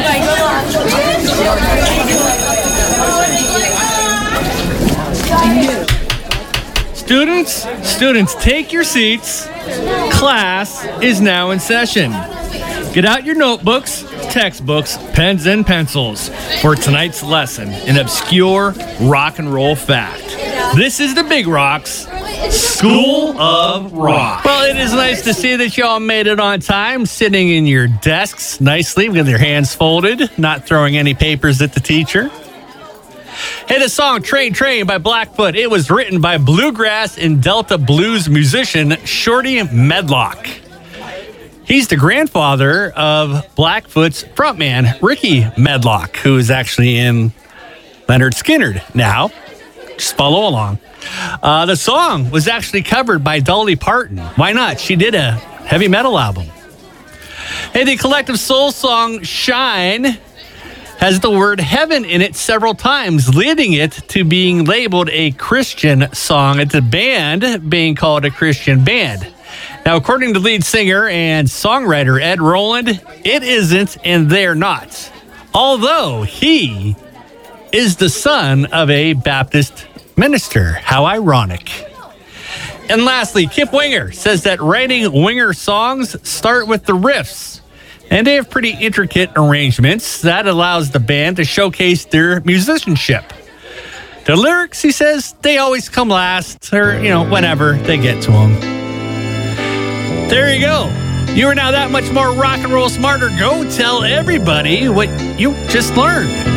Students, take your seats. Class is now in session. Get out your notebooks, textbooks, pens, and pencils for tonight's lesson in obscure rock and roll fact. This is the Big Rocks School of Rock. Well, it is nice to see that y'all made it on time, sitting in your desks nicely with your hands folded, not throwing any papers at the teacher. Hey, the song Train Train by Blackfoot. It was written by bluegrass and Delta blues musician Shorty Medlock. He's the grandfather of Blackfoot's frontman, Ricky Medlock, who is actually in Lynyrd Skynyrd now. Just follow along. The song was actually covered by Dolly Parton. Why not? She did a heavy metal album. Hey, the collective soul song Shine has the word heaven in it several times, leading it to being labeled a Christian song. It's a band being called a Christian band. Now, according to lead singer and songwriter Ed Roland, it isn't and they're not. Although he is the son of a Baptist minister. How ironic. And lastly, Kip Winger says that writing Winger songs start with the riffs. And they have pretty intricate arrangements that allows the band to showcase their musicianship. The lyrics, he says, they always come last or, whenever they get to them. There you go. You are now that much more rock and roll smarter. Go tell everybody what you just learned.